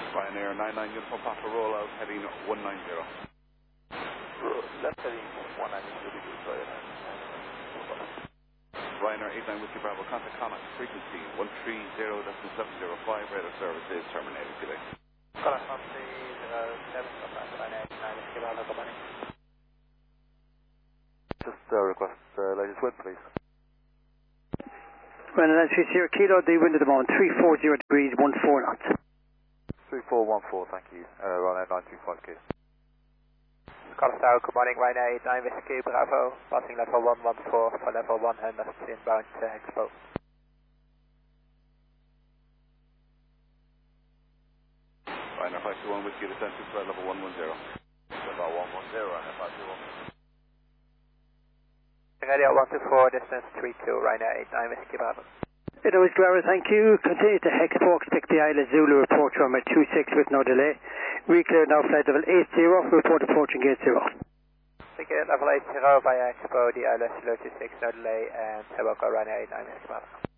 Ryanair 99 Uniform Papa rollout heading 190. Left heading 190 will be good, sorry. Ryanair 89 Whiskey Bravo, contact Connacht, frequency 130.705, radar service is terminated today. Connacht 130.7, contact Ryanair 89 Whiskey Bravo, good morning. Just request latest wind, please. Ryanair 930 Kilo, the wind at the moment 340 degrees, 14 knots. 3414, thank you. Ryanair 925 Kilo. Connacht Tower, good morning, Ryanair 89 Whiskey Bravo, passing level 114 for level 100, inbound to Expo. Ryanair 521 Whiskey descent to flight level 110. Level 110, Ryanair 521. Ready at 124, distance 32, Ryanair 89 Whiskey Bravo. It was Guerra, thank you. Continue to Hexport, expect the Isla Zulu report from at 26 with no delay. Reclear now flight level 80, report approaching gate 0. Ticket level 80 via Expo, the Isla Zulu 26, no delay, and Tobacco Ryanair 89 Whiskey Bravo.